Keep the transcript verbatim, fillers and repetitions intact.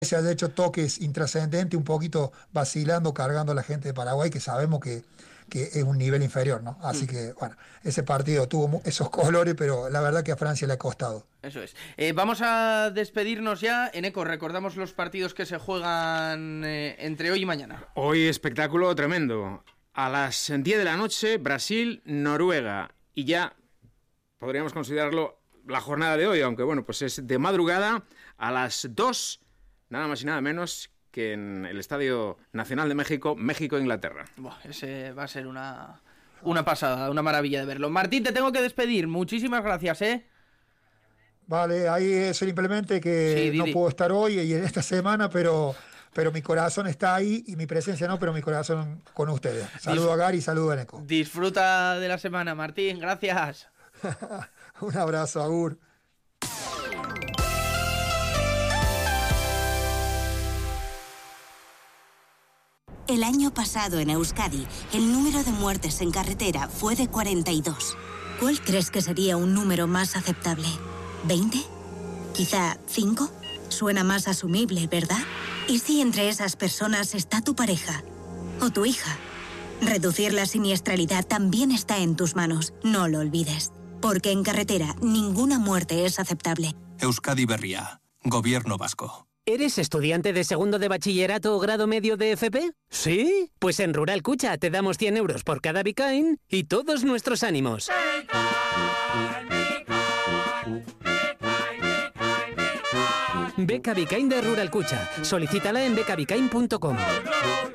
se haya hecho toques intrascendentes, un poquito vacilando, cargando a la gente de Paraguay, que sabemos que, que es un nivel inferior, ¿no? Así Mm. que, bueno, ese partido tuvo mu- esos colores, pero la verdad que a Francia le ha costado. Eso es. Eh, vamos a despedirnos ya. Eneco, recordamos los partidos que se juegan eh, entre hoy y mañana. Hoy espectáculo tremendo. A las diez de la noche, Brasil, Noruega. Y ya podríamos considerarlo la jornada de hoy, aunque bueno, pues es de madrugada a las dos, nada más y nada menos que en el Estadio Nacional de México, México-Inglaterra. Buah, ese va a ser una, una pasada, una maravilla de verlo. Martín, te tengo que despedir. Muchísimas gracias, ¿eh? Vale, ahí es simplemente que Sí, no Didi. puedo estar hoy y en esta semana, pero, pero mi corazón está ahí y mi presencia no, pero mi corazón con ustedes. Saludo a Gary y saludo a Neco. Disfruta de la semana, Martín. Gracias. Un abrazo, Agur. El año pasado en Euskadi, el número de muertes en carretera fue de cuarenta y dos. ¿Cuál crees que sería un número más aceptable? ¿veinte? ¿Quizá cinco? Suena más asumible, ¿verdad? ¿Y si entre esas personas está tu pareja o tu hija? Reducir la siniestralidad también está en tus manos, no lo olvides. Porque en carretera ninguna muerte es aceptable. Euskadi Berria, Gobierno Vasco. ¿Eres estudiante de segundo de bachillerato o grado medio de F P? ¿Sí? Pues en Rural Cucha te damos cien euros por cada Bicain y todos nuestros ánimos. Beca Bicain de Rural Cucha. Solicítala en beca bicain punto com.